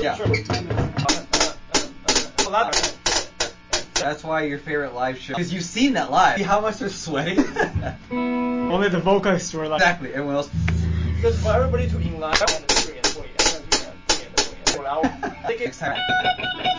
Yeah. Sure. That's why your favorite live show. Because you've seen that live. See how much they're sweating? Only the vocalists were like. Exactly. Everyone else. Because for everybody to in line and doing it, for an hour. Next time.